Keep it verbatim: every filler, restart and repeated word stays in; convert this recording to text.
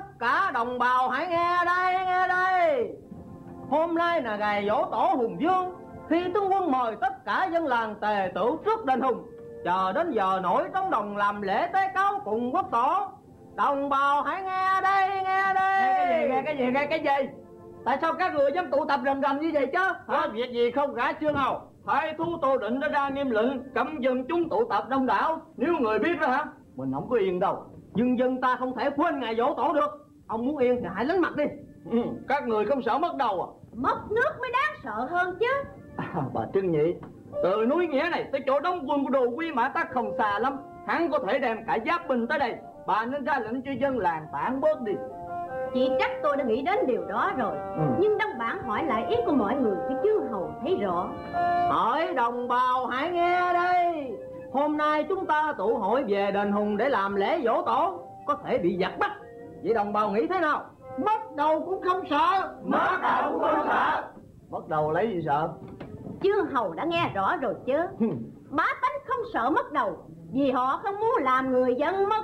tất cả đồng bào hãy nghe đây, nghe đây. Hôm nay là ngày giỗ tổ Hùng Vương, khi tướng quân mời tất cả dân làng tề tựu trước đền Hùng, chờ đến giờ nổi trống đồng làm lễ tế cáo cùng quốc tổ. Đồng bào hãy nghe đây, nghe đây. Nghe cái gì, nghe cái gì, nghe cái gì? Tại sao các người dám tụ tập rầm rầm như vậy chứ? Có việc gì không cả Chương Hầu? Thái thú Tô Định đã ra nghiêm lệnh cấm dân chúng tụ tập đông đảo. Nếu người biết đó hả, mình không có yên đâu. Nhưng dân ta không thể quên ngày giỗ tổ được. Ông muốn yên thì hãy lánh mặt đi. Ừ, các người không sợ mất đầu à? Mất nước mới đáng sợ hơn chứ. À, bà Trưng Nhị, từ núi Nghĩa này tới chỗ đóng quân của Đồ Quy Mã Tắc không xa lắm. Hắn có thể đem cả giáp binh tới đây. Bà nên ra lệnh cho dân làng tản bớt đi. Chị chắc tôi đã nghĩ đến điều đó rồi. ừ. Nhưng đăng bản hỏi lại ý của mọi người cho Chương Hầu thấy rõ. Hỏi đồng bào hãy nghe đây. Hôm nay chúng ta tụ hội về đền Hùng để làm lễ giỗ tổ, có thể bị giặc bắt. Vậy đồng bào nghĩ thế nào? Mất đầu cũng không sợ. Mất đầu cũng không sợ. Mất đầu lấy gì sợ? Chương Hầu đã nghe rõ rồi chứ. Bá tánh không sợ mất đầu, vì họ không muốn làm người dân mất